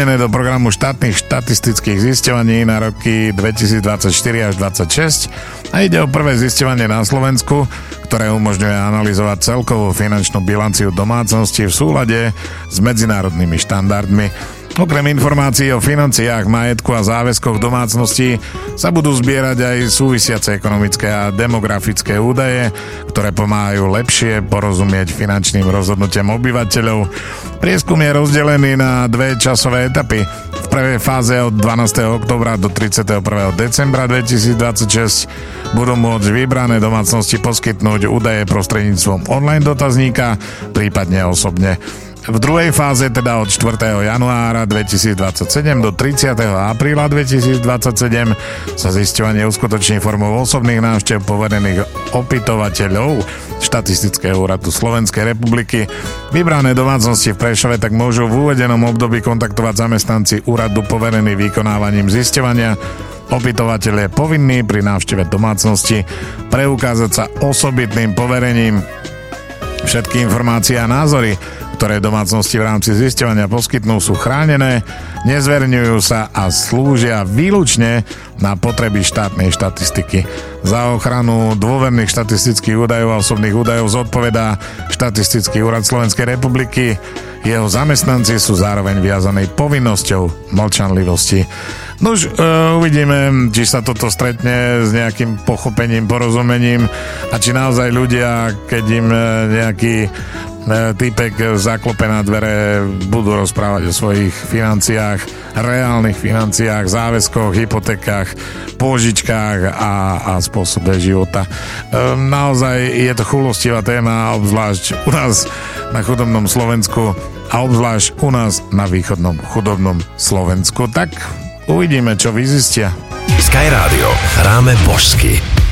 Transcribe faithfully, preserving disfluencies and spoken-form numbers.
začlenené do programu štátnych štatistických zisťovaní na roky dvetisícdvadsaťštyri až dvadsaťšesť a ide o prvé zisťovanie na Slovensku, ktoré umožňuje analyzovať celkovú finančnú bilanciu domácnosti v súlade s medzinárodnými štandardmi. Okrem informácií o financiách, majetku a záväzkoch domácností sa budú zbierať aj súvisiace ekonomické a demografické údaje, ktoré pomáhajú lepšie porozumieť finančným rozhodnutiam obyvateľov. Prieskum je rozdelený na dve časové etapy. V prvej fáze od dvanásteho októbra do tridsiateho prvého decembra dvetisícdvadsaťšesť budú môcť vybrané domácnosti poskytnúť údaje prostredníctvom online dotazníka, prípadne osobne. V druhej fáze, teda od štvrtého januára dvetisícdvadsaťsedem do tridsiateho apríla dvetisícdvadsaťsedem, sa zisťovanie uskutoční formou osobných návštev poverených opytovateľov Štatistického úradu Slovenskej republiky. Vybrané domácnosti v Prešove tak môžu v uvedenom období kontaktovať zamestnanci úradu poverení vykonávaním zisťovania. Opytovateľ je povinný pri návšteve domácnosti preukázať sa osobitným poverením. Všetky informácie a názory, ktoré domácnosti v rámci zisťovania poskytnú, sú chránené, nezverňujú sa a slúžia výlučne na potreby štátnej štatistiky. Za ochranu dôverných štatistických údajov a osobných údajov zodpovedá Štatistický úrad Slovenskej republiky. Jeho zamestnanci sú zároveň viazaní povinnosťou mlčanlivosti. No už uh, uvidíme, či sa toto stretne s nejakým pochopením, porozumením a či naozaj ľudia, keď im uh, nejaký týpek zaklope na dvere, budú rozprávať o svojich financiách, reálnych financiách, záväzkoch, hypotékach, pôžičkách a, a spôsobe života. Ehm, naozaj je to chulostivá téma, obzvlášť u nás na chudobnom Slovensku a obzvlášť u nás na východnom chudobnom Slovensku. Tak uvidíme, čo vyzistia. Sky Rádio. Hráme božsky.